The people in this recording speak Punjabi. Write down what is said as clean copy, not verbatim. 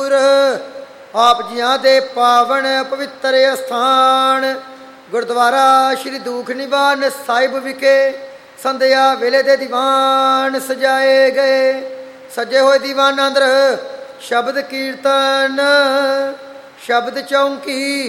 ਦੂਰ। ਆਪ ਜੀਆਂ ਦੇ ਪਾਵਨ ਪਵਿੱਤਰ ਅਸਥਾਨ ਗੁਰਦੁਆਰਾ ਸ਼੍ਰੀ ਦੂਖ ਨਿਵਾਰਨ ਸਾਹਿਬ ਵਿਖੇ ਸੰਧਿਆ ਵੇਲੇ ਦੇ ਦੀਵਾਨ ਸਜਾਏ ਗਏ। ਸਜੇ ਹੋਏ ਦੀਵਾਨਾਂ ਅੰਦਰ ਸ਼ਬਦ ਕੀਰਤਨ, ਸ਼ਬਦ ਚੌਂਕੀ,